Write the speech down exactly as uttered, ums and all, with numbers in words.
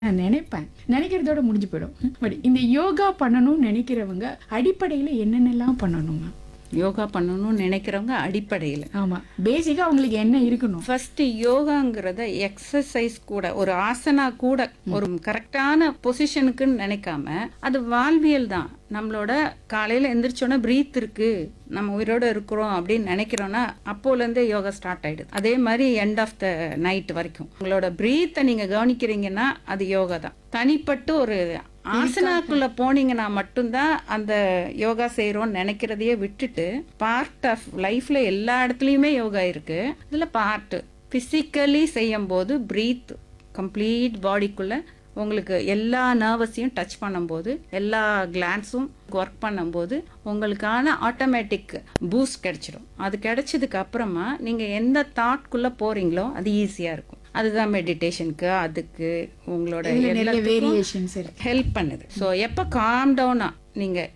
நான் நினைப்பேன். நினைக்கிறதோட முடிஞ்சு போயிடும். பட் இந்த யோகா பண்ணணும்னு நினைக்கிறவங்க அடிப்படையில என்னென்னலாம் பண்ணணுங்க? யோகா பண்ணணும்னு நினைக்கிறவங்க அடிப்படையில் ஆமா. பேசிக்கா அவங்களுக்கு என்ன இருக்கணும்? ஃபர்ஸ்ட் யோகாங்கிறத எக்ஸசைஸ் கூட, ஒரு ஆசனா கூட, ஒரு கரெக்டான பொசிஷனுக்குன்னு நினைக்காம அது வாழ்வியல் தான். நம்மளோட காலையில எந்திரிச்சோன்னா பிரீத் இருக்கு, நம்ம உயிரோட இருக்கிறோம் அப்படின்னு நினைக்கிறோன்னா அப்போலேருந்தே யோகா ஸ்டார்ட் ஆயிடுது. அதே மாதிரி எண்ட் ஆஃப் த நைட் வரைக்கும் உங்களோட பிரீத்தை நீங்க கவனிக்கிறீங்கன்னா அது யோகா தான். தனிப்பட்டு ஒரு ஆசனாக்குள்ள போனீங்கன்னா மட்டும்தான் அந்த யோகா செய்யறோம்னு நினைக்கிறதையே விட்டுட்டு, பார்ட் ஆஃப் லைஃப்ல எல்லா இடத்துலயுமே யோகா இருக்கு. இதுல பார்ட் பிசிக்கலி செய்யும் போது பிரீத் கம்ப்ளீட் பாடிக்குள்ள உங்களுக்கு எல்லா நர்வஸையும் டச் பண்ணும்போது, எல்லா கிளான்ஸும் ஒர்க் பண்ணும்போது உங்களுக்கான ஆட்டோமேட்டிக் பூஸ்ட் கிடைச்சிடும். அது கிடைச்சதுக்கு அப்புறமா நீங்க எந்த தாட்குள்ள போறீங்களோ அது ஈஸியா இருக்கும். அதுதான் மெடிடேஷனுக்கு, அதுக்கு உங்களோட இதுல நிறைய வேரியேஷன்ஸ் இருக்கு. ஹெல்ப் பண்ணுது. ஸோ எப்போ காம் டவுனா நீங்கள்